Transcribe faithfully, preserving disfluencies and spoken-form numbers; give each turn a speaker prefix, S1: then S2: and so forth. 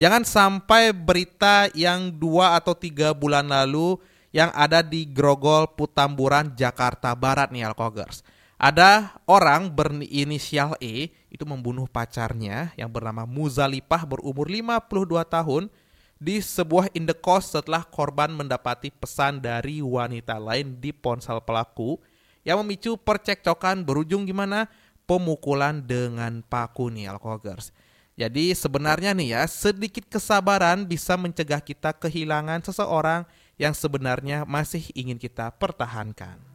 S1: Jangan sampai berita yang dua atau tiga bulan lalu yang ada di Grogol, Petamburan, Jakarta Barat nih Alkogers. Ada orang berinisial E itu membunuh pacarnya yang bernama Muzalipah berumur lima puluh dua tahun di sebuah indekos setelah korban mendapati pesan dari wanita lain di ponsel pelaku yang memicu percekcokan berujung gimana? Pemukulan dengan paku nih Alkogers. Jadi sebenarnya nih ya, sedikit kesabaran bisa mencegah kita kehilangan seseorang yang sebenarnya masih ingin kita pertahankan.